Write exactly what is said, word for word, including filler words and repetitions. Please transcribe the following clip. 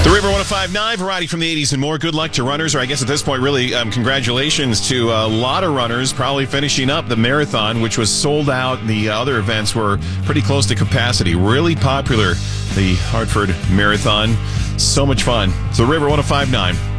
The River one oh five point nine, variety from the eighties and more. Good luck to runners, or I guess at this point, really, um, congratulations to a lot of runners probably finishing up the marathon, which was sold out. The other events were pretty close to capacity. Really popular, the Hartford Marathon. So much fun. It's the River one oh five point nine.